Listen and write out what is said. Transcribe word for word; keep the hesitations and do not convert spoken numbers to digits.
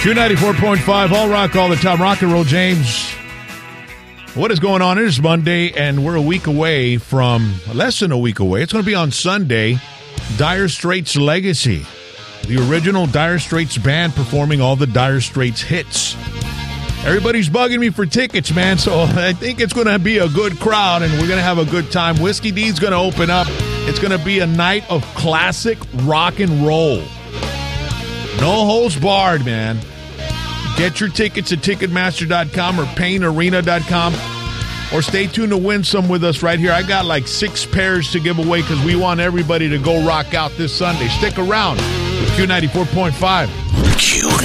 Q ninety-four point five, all rock, all the time. Rock and roll, James. What is going on? It is Monday, and we're a week away from, less than a week away. It's going to be on Sunday, Dire Straits Legacy. The original Dire Straits band performing all the Dire Straits hits. Everybody's bugging me for tickets, man, so I think it's going to be a good crowd, and we're going to have a good time. Whiskey D's going to open up. It's going to be a night of classic rock and roll. No holds barred, man. Get your tickets at Ticketmaster dot com or Pain Arena dot com, or stay tuned to win some with us right here. I got like six pairs to give away because we want everybody to go rock out this Sunday. Stick around with Q ninety-four point five. Q